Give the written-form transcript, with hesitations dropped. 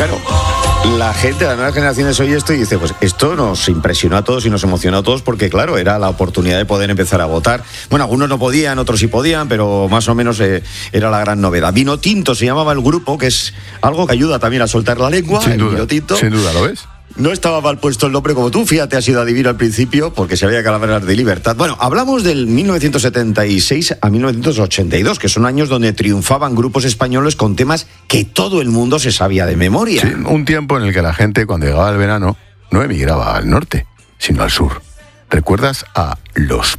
claro, la gente de las nuevas generaciones oye esto y dice, pues esto nos impresionó a todos y nos emocionó a todos porque, claro, era la oportunidad de poder empezar a votar. Bueno, algunos no podían, otros sí podían, pero más o menos era la gran novedad. Vino Tinto se llamaba el grupo, que es algo que ayuda también a soltar la lengua. Sin duda, Vino Tinto. sin duda, ¿lo ves? No estaba mal puesto el nombre como tú, fíjate, has ido adivino al principio porque se había que hablar de libertad. Bueno, hablamos del 1976 a 1982, que son años donde triunfaban grupos españoles con temas que todo el mundo se sabía de memoria. Sí, un tiempo en el que la gente, cuando llegaba el verano, no emigraba al norte, sino al sur. ¿Recuerdas a Los